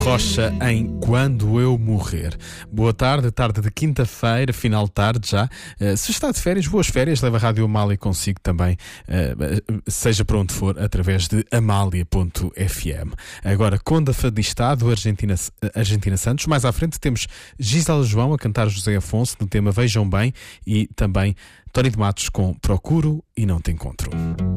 Rocha em Quando Eu Morrer. Boa tarde, tarde de quinta-feira, final de tarde já. Se está de férias, boas férias. Leva a Rádio Amália consigo também, seja para onde for, através de amália.fm. Agora, Conda Fadistado, Argentina Santos. Mais à frente temos Gisela João a cantar José Afonso no tema Vejam Bem e também Tony de Matos com Procuro e Não Te Encontro.